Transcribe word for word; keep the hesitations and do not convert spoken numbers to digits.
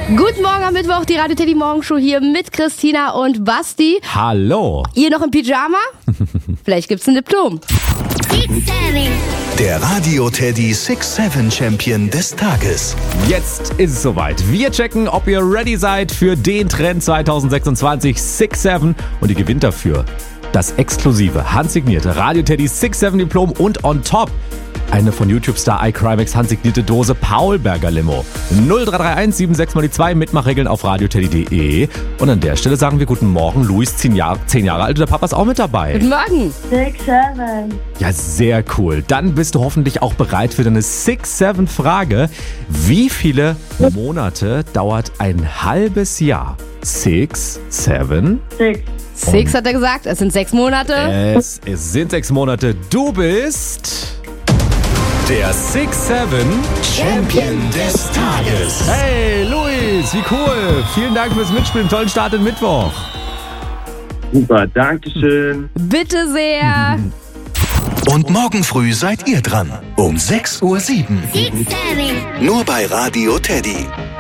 Guten Morgen am Mittwoch, die Radio Teddy Morgenshow hier mit Christina und Basti. Hallo. Ihr noch im Pyjama? Vielleicht gibt's ein Diplom. Der Radio Teddy six seven Champion des Tages. Jetzt ist es soweit. Wir checken, ob ihr ready seid für den Trend zwanzig sechsundzwanzig six seven und ihr gewinnt dafür das exklusive, handsignierte Radio Teddy six seven Diplom und on top eine von YouTube-Star iCrimex handsignierte Dose Paulberger Limo. null drei drei eins sieben sechs mal die zwei, Mitmachregeln auf radioteddy punkt de. Und an der Stelle sagen wir guten Morgen. Luis, zehn Jahre, zehn Jahre alt, der Papa ist auch mit dabei. Guten Morgen. six seven. Ja, sehr cool. Dann bist du hoffentlich auch bereit für deine six seven Frage. Wie viele Monate dauert ein halbes Jahr? Six, seven? Six. Six hat er gesagt, es sind sechs Monate. Es, es sind sechs Monate. Du bist der six seven Champion des Tages. Hey, Luis, wie cool. Vielen Dank fürs Mitspielen. Tollen Start in Mittwoch. Super, Dankeschön. Bitte sehr. Und morgen früh seid ihr dran. Um sechs Uhr sieben. Nur bei Radio Teddy.